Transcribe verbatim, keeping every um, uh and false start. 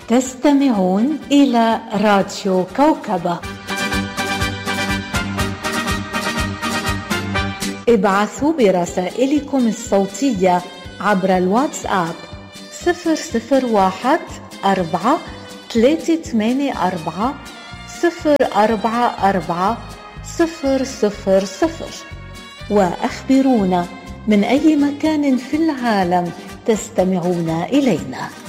تستمعون إلى راديو كوكبة. ابعثوا برسائلكم الصوتية عبر الواتساب صفر صفر واحد أربعة ثلاثة ثمانية أربعة صفر أربعة أربعة صفر صفر صفر، وأخبرونا من أي مكان في العالم تستمعون إلينا.